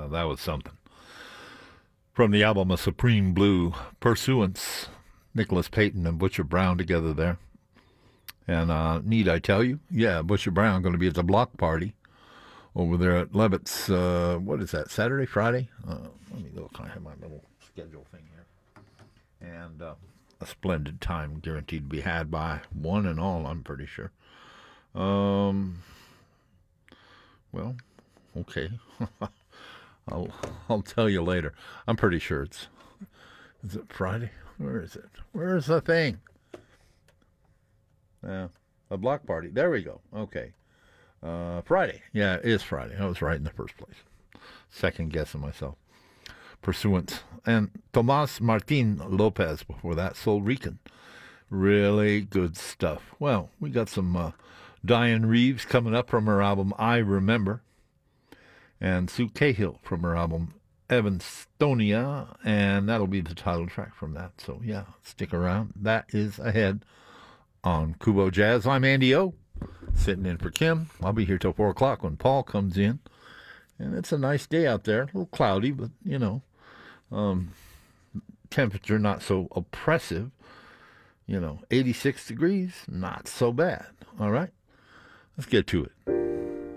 That was something. From the album A Supreme Blue, Pursuance, Nicholas Payton and Butcher Brown together there. And need I tell you? Yeah, Butcher Brown going to be at the block party over there at Levitt's, what is that, Saturday, Friday? Let me look. I have my little schedule thing here. And a splendid time guaranteed to be had by one and all, I'm pretty sure. Well, okay. I'll tell you later. I'm pretty sure it's... Is it Friday? Where is it? Where's the thing? A block party. There we go. Okay. Friday. Yeah, it is Friday. I was right in the first place. Second guessing myself. Pursuance. And Tomas Martin Lopez before that. Soul Rican. Really good stuff. Well, we got some Diane Reeves coming up from her album I Remember. And Sue Cahill from her album Evanstonia. And that'll be the title track from that. So, yeah, stick around. That is ahead on Kubo Jazz. I'm Andy O, sitting in for Kim. I'll be here till 4 o'clock when Paul comes in. And it's a nice day out there. A little cloudy, but, temperature not so oppressive. 86 degrees, not so bad. All right, let's get to it.